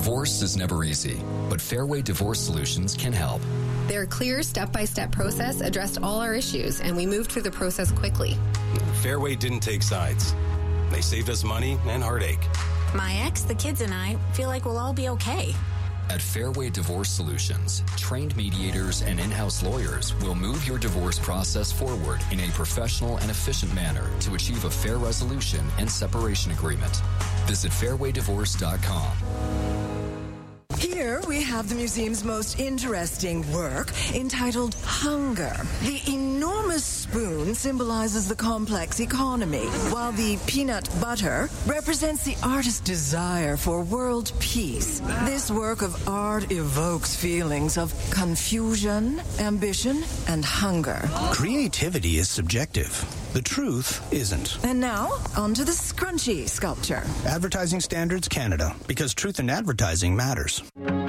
Divorce is never easy, but Fairway Divorce Solutions can help. Their clear step-by-step process addressed all our issues, and we moved through the process quickly. Fairway didn't take sides. They saved us money and heartache. My ex, the kids, and I feel like we'll all be okay. At Fairway Divorce Solutions, trained mediators and in-house lawyers will move your divorce process forward in a professional and efficient manner to achieve a fair resolution and separation agreement. Visit fairwaydivorce.com. Here we have the museum's most interesting work, entitled Hunger. The enormous spoon symbolizes the complex economy, while the peanut butter represents the artist's desire for world peace. This work of art evokes feelings of confusion, ambition, and hunger. Creativity is subjective. The truth isn't. And now, on to the scrunchy sculpture. Advertising Standards Canada, because truth in advertising matters.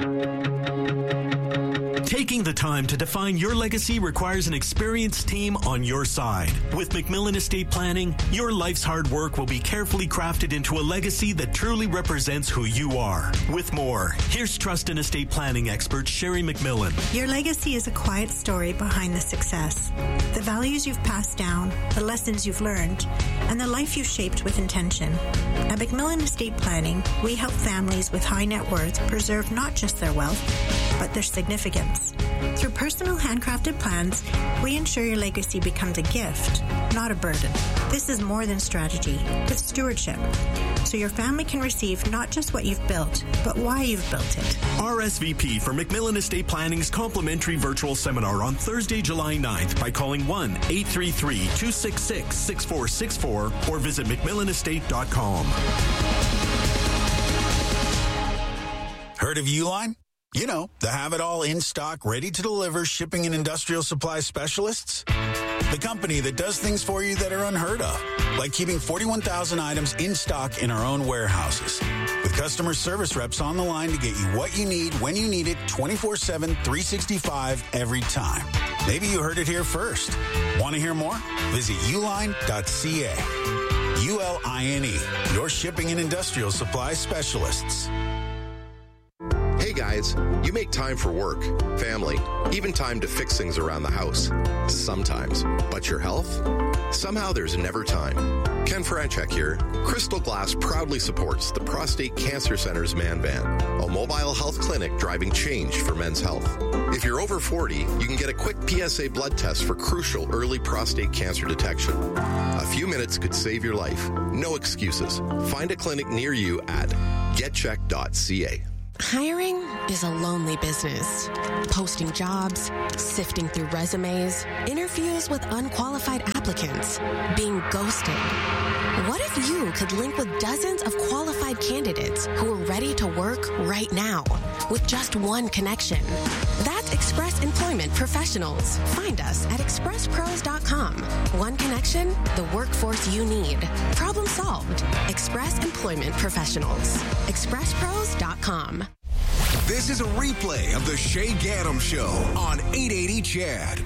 Taking the time to define your legacy requires an experienced team on your side. With McMillan Estate Planning, your life's hard work will be carefully crafted into a legacy that truly represents who you are. With more, here's trust and estate planning expert Sherry McMillan. Your legacy is a quiet story behind the success. The values you've passed down, the lessons you've learned, and the life you've shaped with intention. At McMillan Estate Planning, we help families with high net worth preserve not just their wealth, but their significance. Through personal handcrafted plans, we ensure your legacy becomes a gift, not a burden. This is more than strategy, it's stewardship. So your family can receive not just what you've built, but why you've built it. RSVP for McMillan Estate Planning's complimentary virtual seminar on Thursday, July 9th by calling 1-833-266-6464 or visit McMillanestate.com. Heard of Uline? You know, the have-it-all in-stock, ready-to-deliver shipping and industrial supply specialists. The company that does things for you that are unheard of, like keeping 41,000 items in stock in our own warehouses. With customer service reps on the line to get you what you need, when you need it, 24/7, 365, every time. Maybe you heard it here first. Want to hear more? Visit uline.ca. ULINE, your shipping and industrial supply specialists. Hey guys, you make time for work, family, even time to fix things around the house. Sometimes. But your health? Somehow there's never time. Ken Franchek here. Crystal Glass proudly supports the Prostate Cancer Center's Man Van, a mobile health clinic driving change for men's health. If you're over 40, you can get a quick PSA blood test for crucial early prostate cancer detection. A few minutes could save your life. No excuses. Find a clinic near you at getcheck.ca. Hiring is a lonely business. Posting jobs, sifting through resumes, interviews with unqualified applicants, being ghosted. What if you could link with dozens of qualified candidates who are ready to work right now with just one connection? That's Express Employment Professionals. Find us at expresspros.com. One connection, the workforce you need. Problem solved. Express Employment Professionals. expresspros.com. This is a replay of the Shay Gaddam Show on 880 CHAD.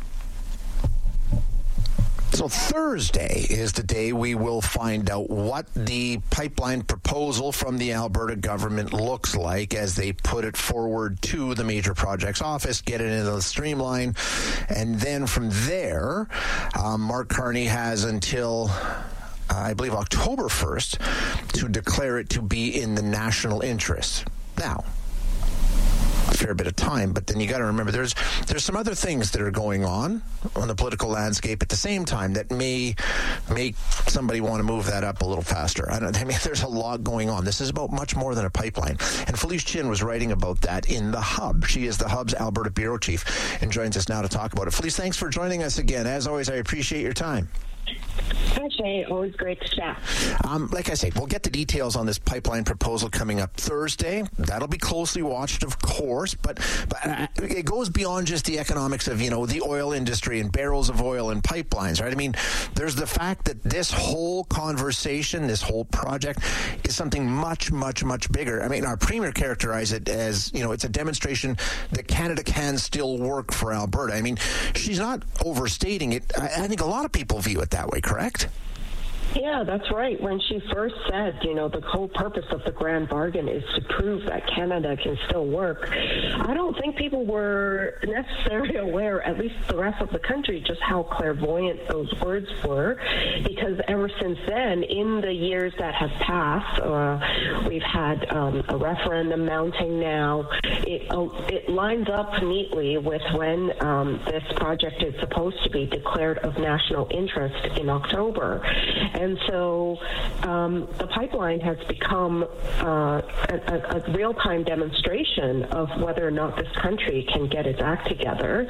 So Thursday is the day we will find out what the pipeline proposal from the Alberta government looks like as they put it forward to the Major Projects Office, get it into the streamline, and then from there, Mark Carney has until I believe October 1st to declare it to be in the national interest. Now, a fair bit of time, but then you got to remember there's some other things that are going on the political landscape at the same time that may make somebody want to move that up a little faster. I mean, there's a lot going on. This is about much more than a pipeline. And Felice Chin was writing about that in The Hub. She is The Hub's Alberta Bureau Chief and joins us now to talk about it. Felice, thanks for joining us again. As always, I appreciate your time. Hi, Shay. Always great to chat. Like I say, we'll get the details on this pipeline proposal coming up Thursday. That'll be closely watched, of course, but it goes beyond just the economics of, the oil industry and barrels of oil and pipelines, right? I mean, there's the fact that this whole conversation, this whole project is something much, much, much bigger. I mean, our premier characterized it as, it's a demonstration that Canada can still work for Alberta. I mean, she's not overstating it. I think a lot of people view it that way, correct? Yeah, that's right. When she first said, the whole purpose of the grand bargain is to prove that Canada can still work, I don't think people were necessarily aware, at least the rest of the country, just how clairvoyant those words were, because ever since then, in the years that have passed, we've had a referendum mounting now. It lines up neatly with when this project is supposed to be declared of national interest in October. And so the pipeline has become a real-time demonstration of whether or not this country can get its act together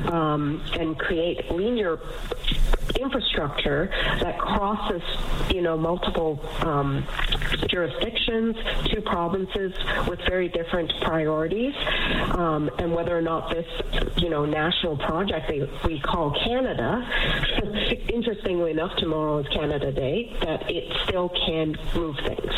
and create linear infrastructure that crosses, multiple jurisdictions, two provinces with very different priorities, and whether or not this, national project we call Canada, interestingly enough, tomorrow is Canada Day, that it still can move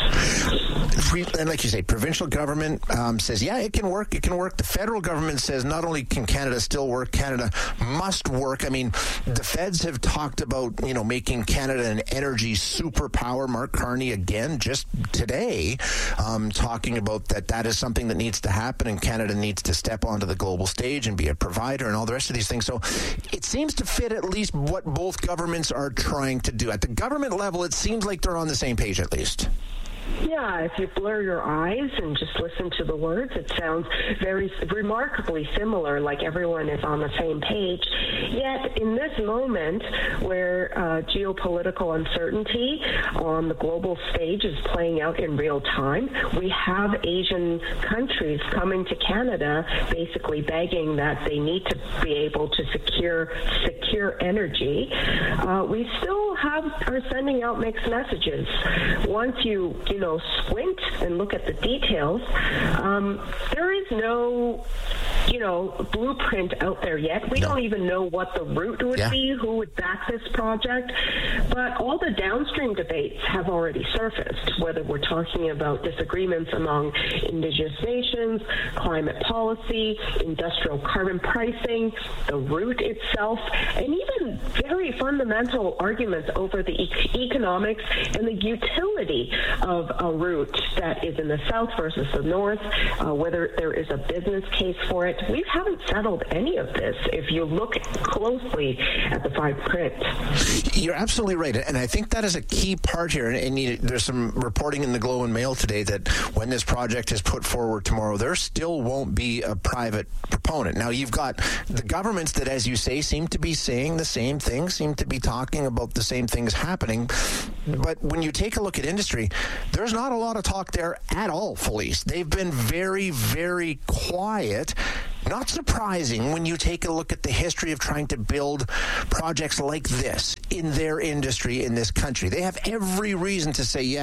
things. And like you say, provincial government says, yeah, it can work. It can work. The federal government says not only can Canada still work, Canada must work. I mean, the feds have talked about, making Canada an energy superpower. Mark Carney, again, just today, talking about that is something that needs to happen, and Canada needs to step onto the global stage and be a provider and all the rest of these things. So it seems to fit at least what both governments are trying to do. At the government level, it seems like they're on the same page at least. Yeah, if you blur your eyes and just listen to the words, it sounds very remarkably similar, like everyone is on the same page. Yet, in this moment where geopolitical uncertainty on the global stage is playing out in real time, we have Asian countries coming to Canada basically begging that they need to be able to secure energy. We still are sending out mixed messages. Once you squint and look at the details, there is no, blueprint out there yet. We don't even know what the route would be, who would back this project. But all the downstream debates have already surfaced, whether we're talking about disagreements among Indigenous nations, climate policy, industrial carbon pricing, the route itself, and even very fundamental arguments over the economics and the utility of a route that is in the south versus the north, whether there is a business case for it. We haven't settled any of this if you look closely at the fine print. You're absolutely right, and I think that is a key part here. And there's some reporting in the Globe and Mail today that when this project is put forward tomorrow, there still won't be a private proponent. Now, you've got the governments that, as you say, seem to be saying the same things, seem to be talking about the same things happening. But when you take a look at industry, there's not a lot of talk there at all, Felice. They've been very, very quiet. Not surprising when you take a look at the history of trying to build projects like this in their industry in this country. They have every reason to say,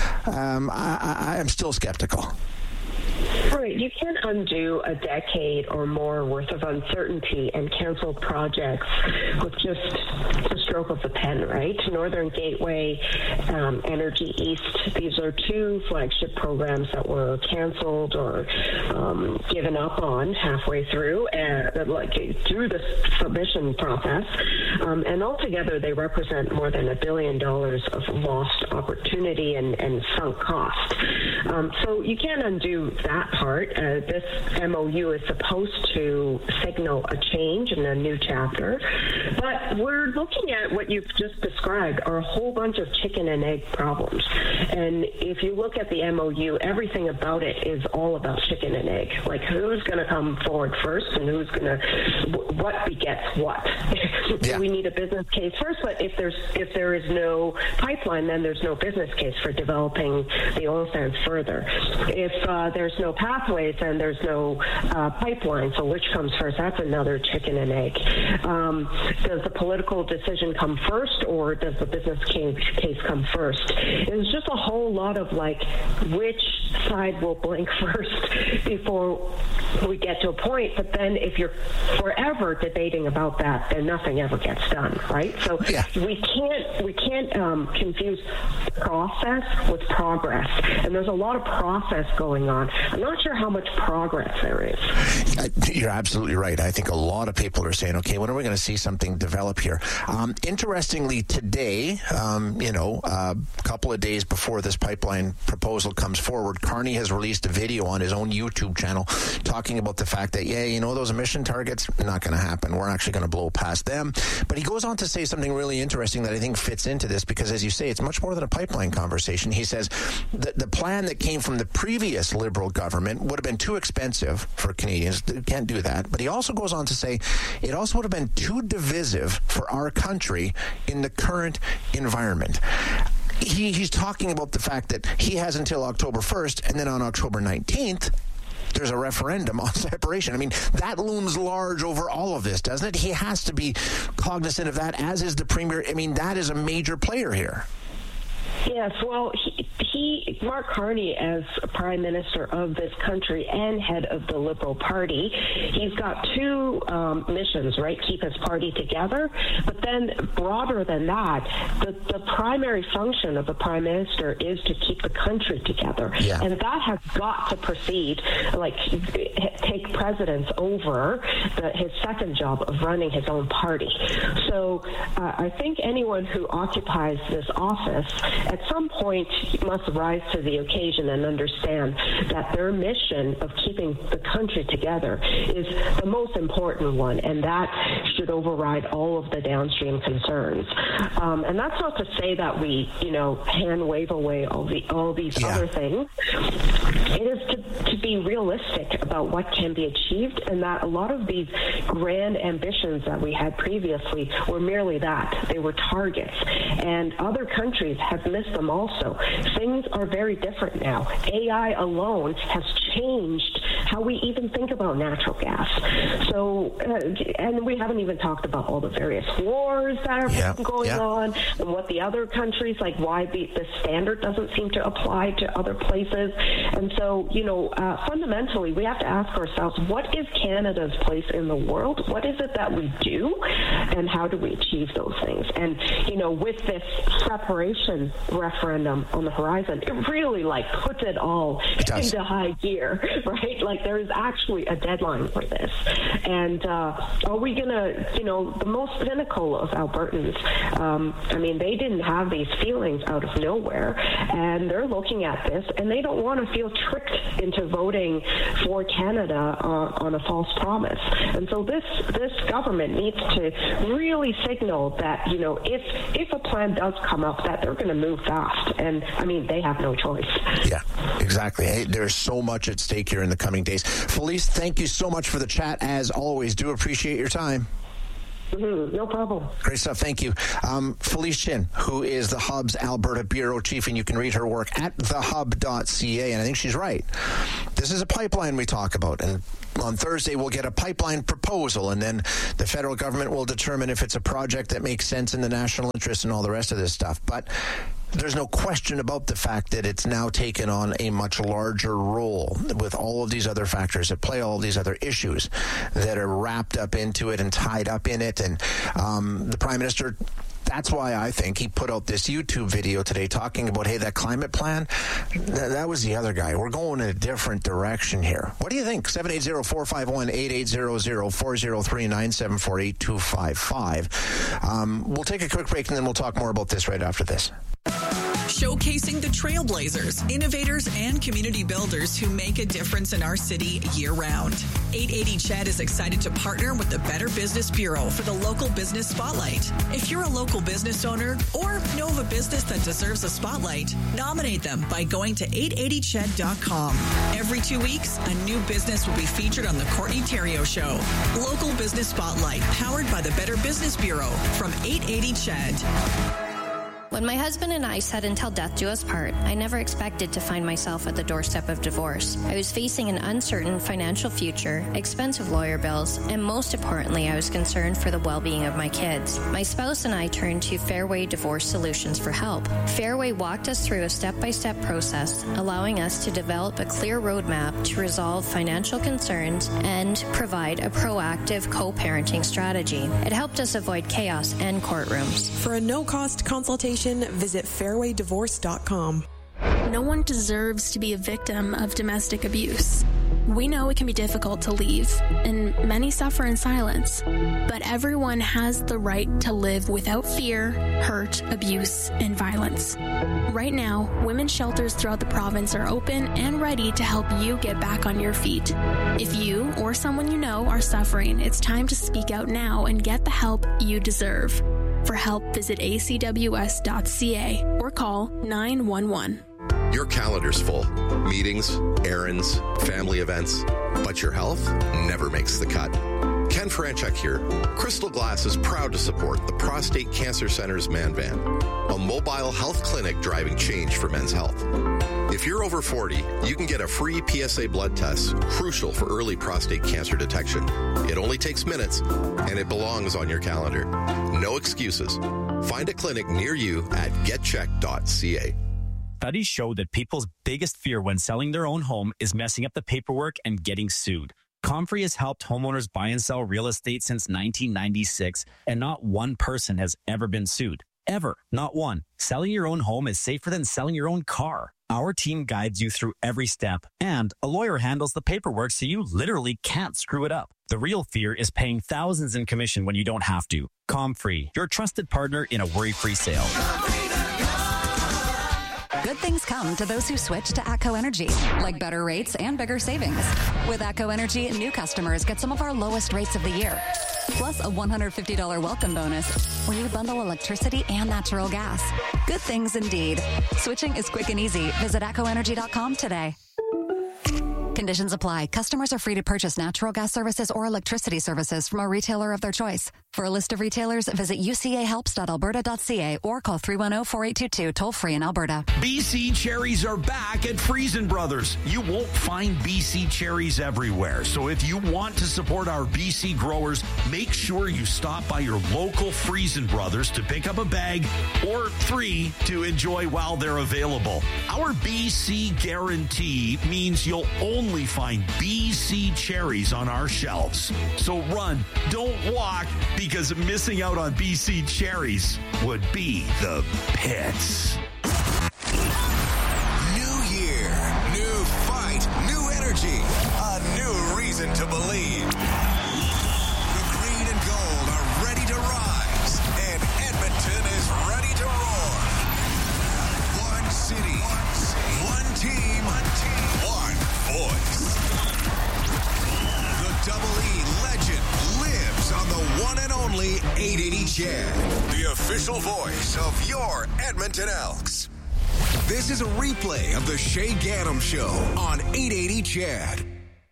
I'm still skeptical. Right. You can't undo a decade or more worth of uncertainty and cancel projects with just the stroke of the pen, right? Northern Gateway, Energy East, these are two flagship programs that were canceled or given up on halfway through, through the submission process. And altogether, they represent more than $1 billion of lost opportunity and sunk cost. So you can't undo that part. This MOU is supposed to signal a change in a new chapter, but we're looking at what you've just described are a whole bunch of chicken and egg problems. And if you look at the MOU, everything about it is all about chicken and egg. Like who's going to come forward first and what begets what. Do we need a business case first? But if there is no pipeline, then there's no business case for developing the oil sands further. If there's no pathways, then there's no pipeline. So which comes first? That's another chicken and egg. Does the political decision come first, or does the business case come first? There's just a whole lot of which side will blink first before we get to a point. But then if you're forever debating about that, then nothing ever gets done, right? So we can't confuse process with progress. And there's a lot lot of process going on. I'm not sure how much progress there is. You're absolutely right. I think a lot of people are saying, okay, when are we going to see something develop here? Interestingly, today, a couple of days before this pipeline proposal comes forward, Carney has released a video on his own YouTube channel talking about the fact that, those emission targets, not going to happen. We're actually going to blow past them. But he goes on to say something really interesting that I think fits into this because, as you say, it's much more than a pipeline conversation. He says that the plan that came from the previous Liberal government would have been too expensive for Canadians. They can't do that. But he also goes on to say it also would have been too divisive for our country in the current environment. He's talking about the fact that he has until October 1st, and then on October 19th, there's a referendum on separation. I mean, that looms large over all of this, doesn't it? He has to be cognizant of that, as is the Premier. I mean, that is a major player here. Yes, well, Mark Carney, as Prime Minister of this country and head of the Liberal Party, he's got two missions, right? Keep his party together. But then broader than that, the primary function of the Prime Minister is to keep the country together. Yeah. And that has got to proceed, take precedence over his second job of running his own party. So I think anyone who occupies this office at some point must rise to the occasion and understand that their mission of keeping the country together is the most important one, and that should override all of the downstream concerns. And that's not to say that we, hand wave away all these other things. It is to be realistic about what can be achieved, and that a lot of these grand ambitions that we had previously were merely that. They were targets, and other countries have missed them also. Things are very different now. AI alone has changed how we even think about natural gas. So, and we haven't even talked about all the various wars that are going on, and what the other countries, like why the standard doesn't seem to apply to other places. And so, fundamentally, we have to ask ourselves, what is Canada's place in the world? What is it that we do, and how do we achieve those things? And, with this separation referendum on the horizon, it really puts it all into high gear, right? There is actually a deadline for this. And are we going to, the most cynical of Albertans, they didn't have these feelings out of nowhere, and they're looking at this, and they don't want to feel tricked into voting for Canada on a false promise. And so this government needs to really signal that, if a plan does come up, that they're going to move fast. And, they have no choice. Yeah, exactly. Hey, there's so much at stake here in the coming days. Felice, thank you so much for the chat, as always. Do appreciate your time. No problem. Great stuff. Thank you. Felice Chin, who is the Hub's Alberta Bureau Chief, and you can read her work at thehub.ca, and I think she's right. This is a pipeline we talk about, and on Thursday we'll get a pipeline proposal, and then the federal government will determine if it's a project that makes sense in the national interest and all the rest of this stuff. But there's no question about the fact that it's now taken on a much larger role with all of these other factors at play, all of these other issues that are wrapped up into it and tied up in it. And the Prime Minister, that's why I think he put out this YouTube video today talking about, hey, that climate plan, that was the other guy. We're going in a different direction here. What do you think? 780-451-8800, 403-974-8255. We'll take a quick break, and then we'll talk more about this right after this. Showcasing the trailblazers, innovators, and community builders who make a difference in our city year-round. 880 CHED is excited to partner with the Better Business Bureau for the Local Business Spotlight. If you're a local business owner or know of a business that deserves a spotlight, nominate them by going to 880ched.com. Every 2 weeks, a new business will be featured on the Courtney Theriault Show. Local Business Spotlight, powered by the Better Business Bureau from 880 CHED. When my husband and I said until death do us part, I never expected to find myself at the doorstep of divorce. I was facing an uncertain financial future, expensive lawyer bills, and most importantly, I was concerned for the well-being of my kids. My spouse and I turned to Fairway Divorce Solutions for help. Fairway walked us through a step-by-step process, allowing us to develop a clear roadmap to resolve financial concerns and provide a proactive co-parenting strategy. It helped us avoid chaos and courtrooms. For a no-cost consultation, visit fairwaydivorce.com. No one deserves to be a victim of domestic abuse. We know it can be difficult to leave, and many suffer in silence. But everyone has the right to live without fear, hurt, abuse, and violence. Right now, women's shelters throughout the province are open and ready to help you get back on your feet. If you or someone you know are suffering, it's time to speak out now and get the help you deserve. For help, visit acws.ca or call 911. Your calendar's full. Meetings, errands, family events. But your health never makes the cut. Ken Franchuk here. Crystal Glass is proud to support the Prostate Cancer Center's Man Van, a mobile health clinic driving change for men's health. If you're over 40, you can get a free PSA blood test, crucial for early prostate cancer detection. It only takes minutes, and it belongs on your calendar. No excuses. Find a clinic near you at getcheck.ca. Studies show that people's biggest fear when selling their own home is messing up the paperwork and getting sued. Comfrey has helped homeowners buy and sell real estate since 1996, and not one person has ever been sued. Ever. Not one. Selling your own home is safer than selling your own car. Our team guides you through every step, and a lawyer handles the paperwork so you literally can't screw it up. The real fear is paying thousands in commission when you don't have to. Comfrey, your trusted partner in a worry-free sale. Good things come to those who switch to ATCO Energy, like better rates and bigger savings. With ATCO Energy, new customers get some of our lowest rates of the year, plus a $150 welcome bonus when you bundle electricity and natural gas. Good things indeed. Switching is quick and easy. Visit ATCOenergy.com today. Conditions apply. Customers are free to purchase natural gas services or electricity services from a retailer of their choice. For a list of retailers, visit ucahelps.alberta.ca or call 310-4822 toll-free in Alberta. BC cherries are back at Friesen Brothers. You won't find BC cherries everywhere. So if you want to support our BC growers, make sure you stop by your local Friesen Brothers to pick up a bag or 3 to enjoy while they're available. Our BC guarantee means you'll only find BC cherries on our shelves. So run, don't walk, because missing out on BC cherries would be the pits. New year, new fight, new energy, a new reason to believe. The green and gold are ready to rise, and Edmonton is ready to roar. One city, one team, one voice. The Double E legend lives on the one and only 880 CHED, the official voice of your Edmonton Elks. This is a replay of the Shay Gaddam Show on 880 CHED.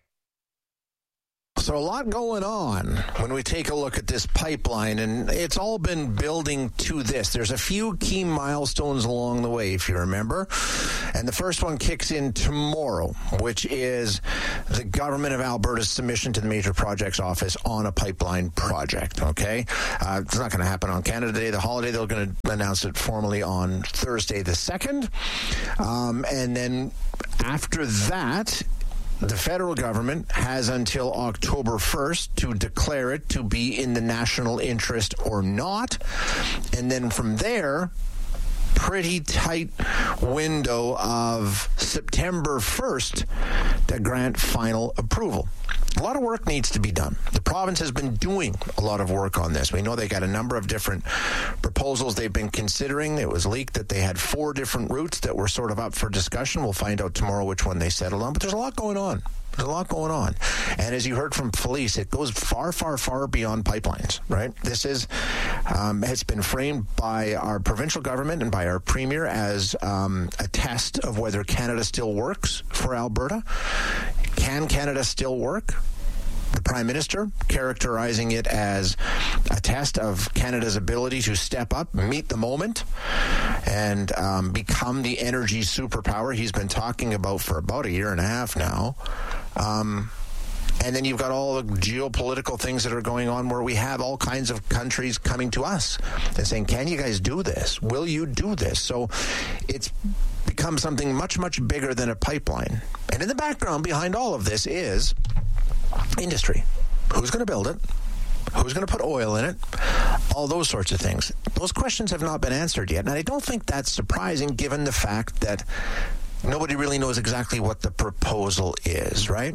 So a lot going on when we take a look at this pipeline, and it's all been building to this. There's a few key milestones along the way, if you remember. And the first one kicks in tomorrow, which is the Government of Alberta's submission to the Major Projects Office on a pipeline project, okay? It's not going to happen on Canada Day, the holiday. They're going to announce it formally on Thursday the 2nd. And then after that, the federal government has until October 1st to declare it to be in the national interest or not. And then from there, pretty tight window of September 1st to grant final approval. A lot of work needs to be done. The province has been doing a lot of work on this. We know they got a number of different proposals they've been considering. It was leaked that they had 4 different routes that were sort of up for discussion. We'll find out tomorrow which one they settled on. But there's a lot going on. There's a lot going on. And as you heard from Felice, it goes far, far, far beyond pipelines, right? This is, it's been framed by our provincial government and by our premier as a test of whether Canada still works for Alberta. Can Canada still work? The Prime Minister characterizing it as a test of Canada's ability to step up, meet the moment, and become the energy superpower he's been talking about for about 1.5 years now. And then you've got all the geopolitical things that are going on where we have all kinds of countries coming to us and saying, can you guys do this? Will you do this? So it's become something much, much bigger than a pipeline. And in the background behind all of this is industry. Who's going to build it? Who's going to put oil in it? All those sorts of things. Those questions have not been answered yet. And I don't think that's surprising given the fact that nobody really knows exactly what the proposal is, right?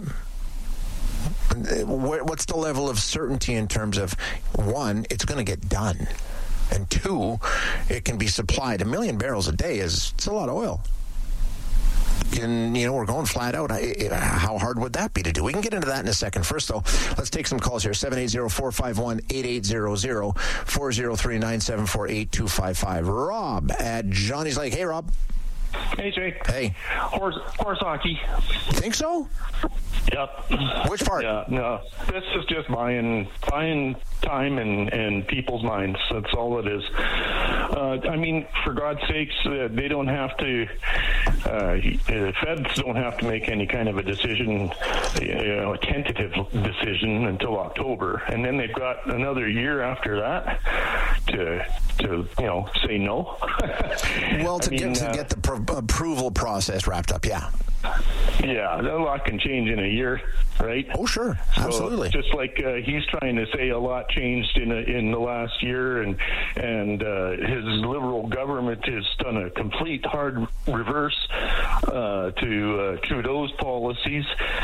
What's the level of certainty in terms of, one, it's going to get done, and two, it can be supplied? 1 million barrels a day it's a lot of oil. And, we're going flat out. How hard would that be to do? We can get into that in a second. First, though, let's take some calls here. 780-451-8800, 403-974-8255. Rob at Johnny's Lake. Hey, Rob. Hey, Jake. Hey. Horse hockey. Think so? Yep. Which part? Yeah, no. This is just buying time and people's minds. That's all it is. For God's sakes, they don't have to. The feds don't have to make any kind of a decision, a tentative decision until October, and then they've got another year after that to say no. Well, to get the approval process wrapped up, yeah. Yeah, a lot can change in a year, right? Oh, sure, absolutely. So just like he's trying to say, a lot changed in the last year, and his Liberal government has done a complete hard reverse to Trudeau's policies,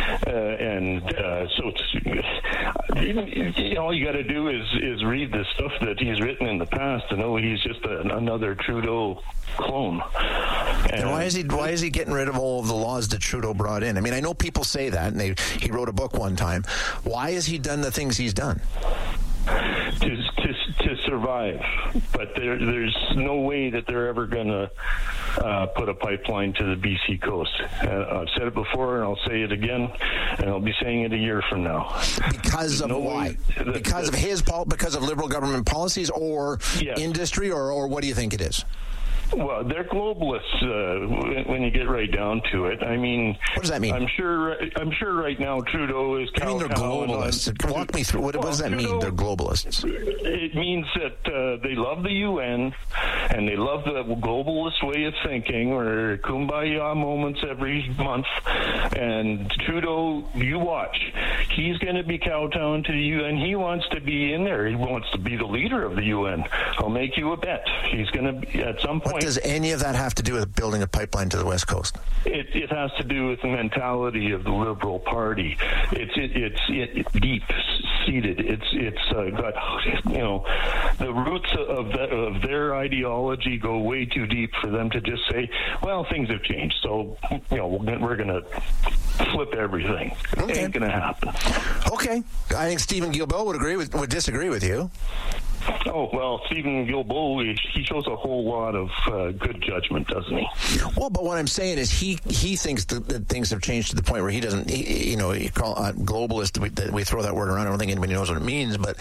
so it's all you got to do is read the stuff that he's written in the past to know he's just another Trudeau clone. And why is he getting rid of all of the laws that Trudeau brought in? I know people say that, and he wrote a book one time. Why has he done the things he's done? To survive, but there's no way that they're ever going to put a pipeline to the BC coast. I've said it before, and I'll say it again, and I'll be saying it a year from now. Because of why? Because of Liberal government policies, or industry, or what do you think it is? Well, they're globalists when you get right down to it. What does that mean? I'm sure right now Trudeau is. I mean, they're globalists. Walk me through. What does that mean? They're globalists. It means that they love the UN and they love the globalist way of thinking, or kumbaya moments every month. And Trudeau, you watch, he's going to be kowtowing to the UN. He wants to be in there. He wants to be the leader of the UN. I'll make you a bet. He's going to be at some point. Does any of that have to do with building a pipeline to the West Coast? It has to do with the mentality of the Liberal Party. It's deep seated. It's got the roots of their ideology go way too deep for them to just say, well, things have changed, so we're going to flip everything. Okay. It ain't going to happen. Okay, I think Stephen Guilbeault would disagree with you. Oh, well, Stephen Guilbeault, he shows a whole lot of good judgment, doesn't he? Well, but what I'm saying is he thinks that things have changed to the point where he doesn't, you call globalist, we throw that word around. I don't think anybody knows what it means, but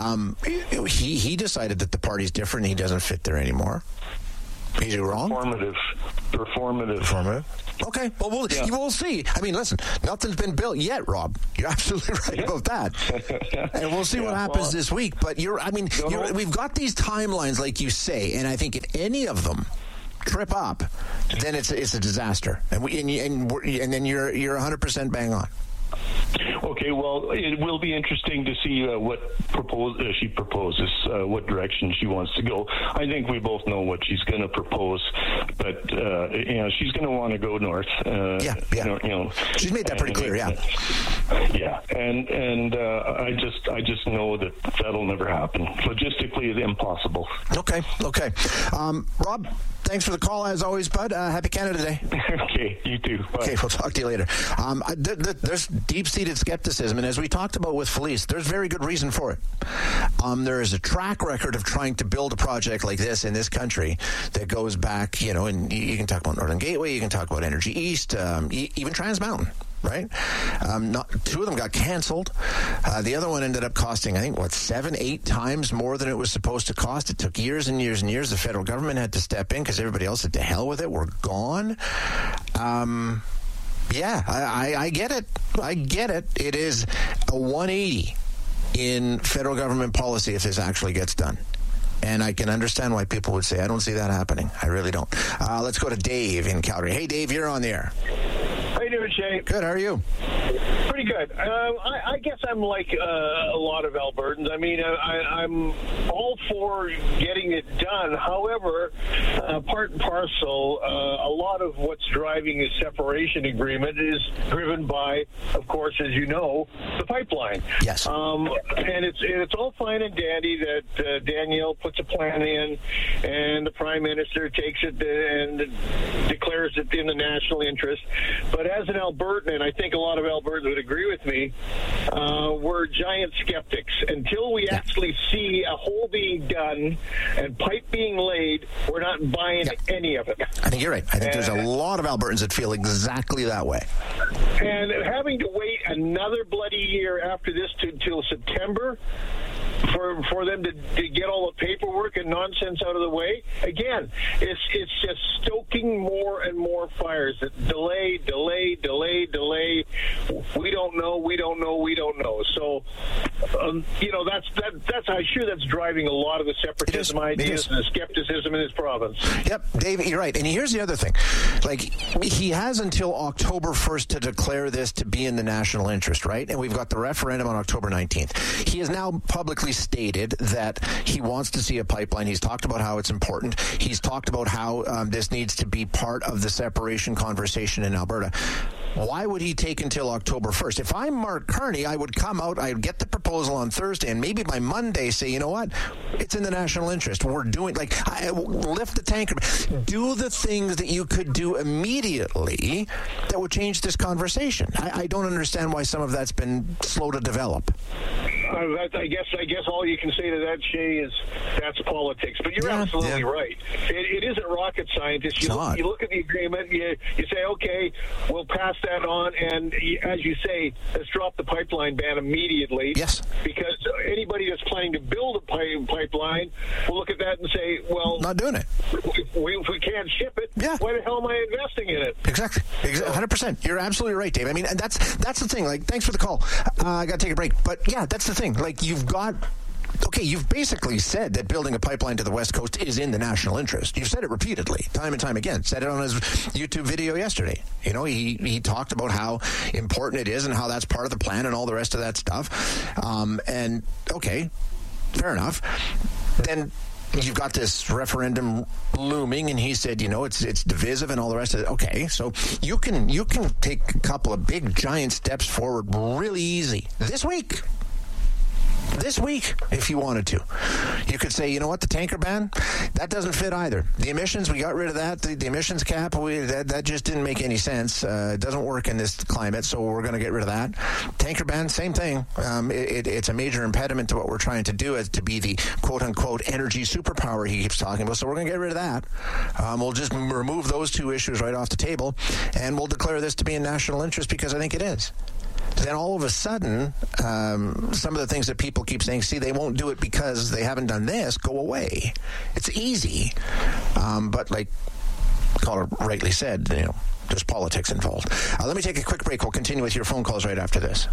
he decided that the party's different and he doesn't fit there anymore. Is he wrong? Performative. Okay, well, we'll see. Listen, nothing's been built yet, Rob. You're absolutely right about that. And we'll see what happens this week. But we've got these timelines, like you say, and I think if any of them trip up, then it's a disaster. And then you're 100% bang on. Okay, well, it will be interesting to see what she proposes, what direction she wants to go. I think we both know what she's going to propose, but she's going to want to go north. She's made that pretty clear. Yeah, and I just know that that'll never happen. Logistically, it's impossible. Okay. Rob, thanks for the call as always, bud. Happy Canada Day. Okay, you too. Bye. Okay, we'll talk to you later. There's deep-seated skepticism, and as we talked about with Felice, there's very good reason for it. There is a track record of trying to build a project like this in this country that goes back, and you can talk about Northern Gateway, you can talk about Energy East, even Trans Mountain. Right? Two of them got canceled. The other one ended up costing, I think, 7-8 times more than it was supposed to cost. It took years and years and years. The federal government had to step in because everybody else said, to hell with it, we're gone. I get it. It is a 180 in federal government policy if this actually gets done. And I can understand why people would say, I don't see that happening. I really don't. Let's go to Dave in Calgary. Hey, Dave, you're on the air. How you doing, Shane? Good. How are you? Pretty good. I guess I'm like a lot of Albertans. I mean, I'm all for getting it done. However, part and parcel, a lot of what's driving the separation agreement is driven by, of course, as you know, the pipeline. Yes. And it's all fine and dandy that Danielle puts a plan in, and the Prime Minister takes it and declares it in the national interest. But as an Albertan, and I think a lot of Albertans would agree with me, we're giant skeptics. Until we actually see a hole being done and pipe being laid, we're not buying any of it. I think you're right. I think there's a lot of Albertans that feel exactly that way. And having to wait another bloody year after this till September for them to get all the paperwork and nonsense out of the way, again, it's just stoking more and more fires. Delay. We don't know. So, that's I'm sure that's driving a lot of the separatism ideas and the skepticism in this province. Yep, Dave, you're right. And here's the other thing. Like, he has until October 1st to declare this to be in the national interest, right? And we've got the referendum on October 19th. He has now publicly stated that he wants to see a pipeline. He's talked about how it's important. He's talked about how this needs to be part of the separation conversation in Alberta. Why would he take until October 1st? If I'm Mark Carney, I would come out, I would get the proposal on Thursday, and maybe by Monday say, you know what, it's in the national interest. We're doing, lift the tanker. Do the things that you could do immediately that would change this conversation. I don't understand why some of that's been slow to develop. I guess all you can say to that, Shay, is that's politics. But you're absolutely right. It isn't rocket science. You look at the agreement, you say, okay, we'll pass that on, and as you say, let's drop the pipeline ban immediately. Yes. Because anybody that's planning to build a pipeline will look at that and say, well, not doing it. If we can't ship it, why the hell am I investing in it? Exactly. 100%. You're absolutely right, Dave. I mean, and that's the thing. Like, thanks for the call. I got to take a break. But yeah, that's the thing. Like, you've basically said that building a pipeline to the West Coast is in the national interest. You've said it repeatedly, time and time again. Said it on his YouTube video yesterday. You know, he talked about how important it is and how that's part of the plan and all the rest of that stuff. And, okay, fair enough. Then you've got this referendum looming, and he said, it's divisive and all the rest of it. Okay, so you can take a couple of big, giant steps forward really easy this week, if you wanted to. You could say, you know what, the tanker ban, that doesn't fit either. The emissions, we got rid of that. The emissions cap, that just didn't make any sense. It doesn't work in this climate, so we're going to get rid of that. Tanker ban, same thing. It's a major impediment to what we're trying to do, as to be the quote-unquote energy superpower he keeps talking about, so we're going to get rid of that. We'll just remove those two issues right off the table, and we'll declare this to be in national interest, because I think it is. Then all of a sudden, some of the things that people keep saying, see, they won't do it because they haven't done this, go away. It's easy. But like caller rightly said, there's politics involved. Let me take a quick break. We'll continue with your phone calls right after this.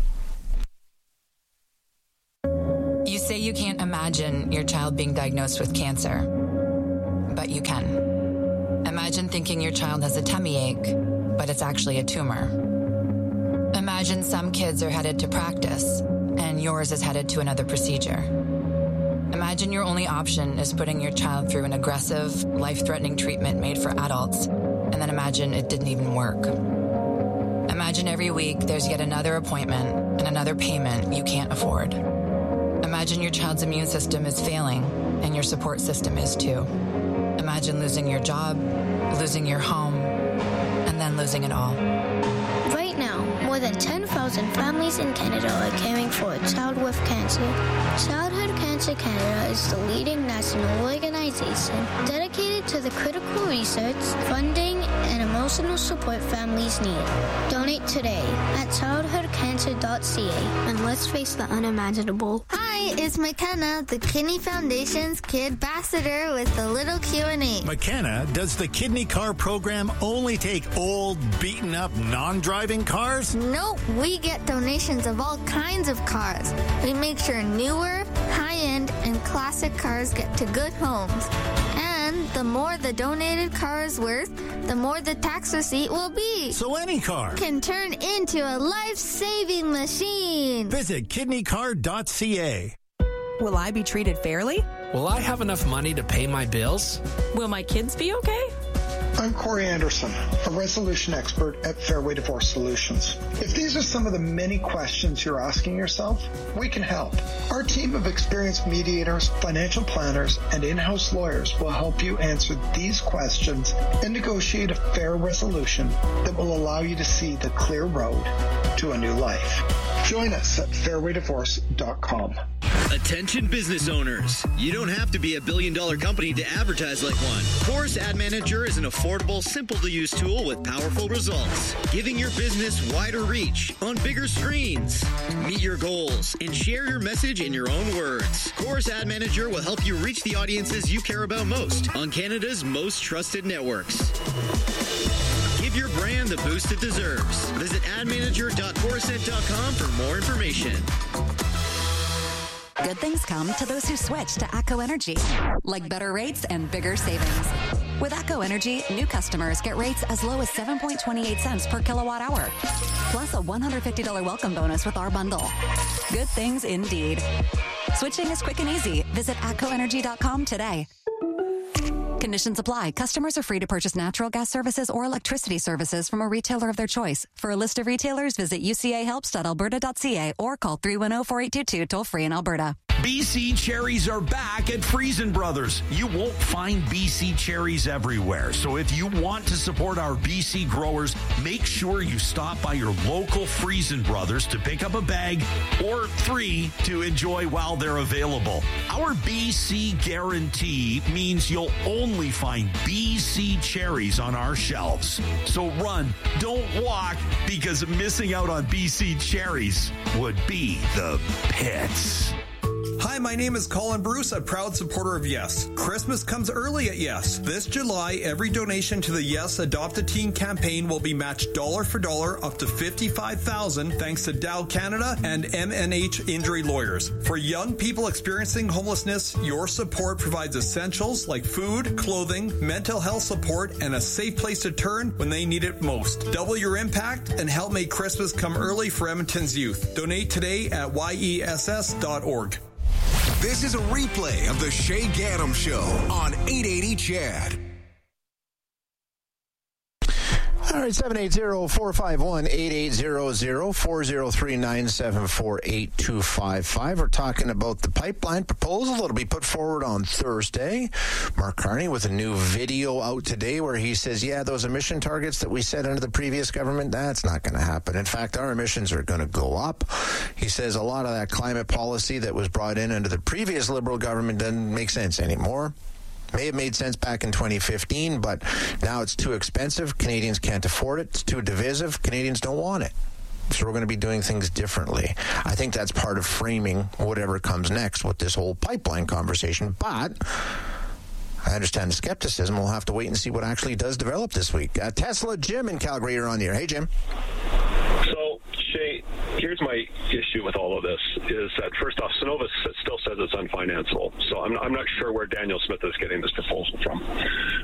You say you can't imagine your child being diagnosed with cancer, but you can. Imagine thinking your child has a tummy ache, but it's actually a tumor. Imagine some kids are headed to practice, and yours is headed to another procedure. Imagine your only option is putting your child through an aggressive, life-threatening treatment made for adults, and then imagine it didn't even work. Imagine every week there's yet another appointment and another payment you can't afford. Imagine your child's immune system is failing, and your support system is too. Imagine losing your job, losing your home, and then losing it all. Right now, more than 10,000 families in Canada are caring for a child with cancer. Childhood Cancer Canada is the leading national organization dedicated to the critical research, funding, and emotional support families need. Donate today at childhoodcancer.ca, and let's face the unimaginable. Hi, it's McKenna, the Kidney Foundation's Kid Ambassador, with a little Q&A. McKenna, does the Kidney Car program only take old, beaten-up, non-driving cars? Nope, we get donations of all kinds of cars. We make sure newer, high-end, and classic cars get to good homes. And the more the donated car is worth, the more the tax receipt will be. So any car can turn into a life-saving machine. Visit kidneycar.ca. Will I be treated fairly? Will I have enough money to pay my bills? Will my kids be okay? I'm Corey Anderson, a resolution expert at Fairway Divorce Solutions. If these are some of the many questions you're asking yourself, we can help. Our team of experienced mediators, financial planners, and in-house lawyers will help you answer these questions and negotiate a fair resolution that will allow you to see the clear road to a new life. Join us at fairwaydivorce.com. Attention business owners. You don't have to be a billion-dollar company to advertise like one. Chorus Ad Manager is an affordable, simple-to-use tool with powerful results, giving your business wider reach on bigger screens. Meet your goals and share your message in your own words. Chorus Ad Manager will help you reach the audiences you care about most on Canada's most trusted networks. Give your brand the boost it deserves. Visit admanager.chorused.com for more information. Good things come to those who switch to ATCO Energy, like better rates and bigger savings. With ATCO Energy, new customers get rates as low as 7.28 cents per kilowatt hour, plus a $150 welcome bonus with our bundle. Good things indeed. Switching is quick and easy. Visit atcoenergy.com today. Conditions apply. Customers are free to purchase natural gas services or electricity services from a retailer of their choice. For a list of retailers, visit ucahelps.alberta.ca or call 310-4822 toll-free in Alberta. BC cherries are back at Friesen Brothers. You won't find BC cherries everywhere. So if you want to support our BC growers, make sure you stop by your local Friesen Brothers to pick up a bag or 3 to enjoy while they're available. Our BC guarantee means you'll only find BC cherries on our shelves. So run, don't walk, because missing out on BC cherries would be the pits. Hi, my name is Colin Bruce, a proud supporter of Yes. Christmas comes early at Yes. This July, every donation to the Yes Adopt a Teen campaign will be matched dollar for dollar up to $55,000 thanks to Dow Canada and MNH Injury Lawyers. For young people experiencing homelessness, your support provides essentials like food, clothing, mental health support, and a safe place to turn when they need it most. Double your impact and help make Christmas come early for Edmonton's youth. Donate today at yess.org. This is a replay of the Shay Gaddam Show on 880 CHAD. All right, 780-451-8800, 403-974-8255. We're talking about the pipeline proposal that'll be put forward on Thursday. Mark Carney with a new video out today where he says, yeah, those emission targets that we set under the previous government, that's not going to happen. In fact, our emissions are going to go up. He says a lot of that climate policy that was brought in under the previous Liberal government doesn't make sense anymore. May have made sense back in 2015, but now it's too expensive. Canadians can't afford it. It's too divisive. Canadians don't want it. So we're going to be doing things differently. I think that's part of framing whatever comes next with this whole pipeline conversation. But I understand the skepticism. We'll have to wait and see what actually does develop this week. Tesla Jim in Calgary, you're on the air. Hey, Jim. So, Shay, here's my issue with all of this, is that first off, Cenovus still says it's unfinanceable. So I'm not sure where Daniel Smith is getting this proposal from.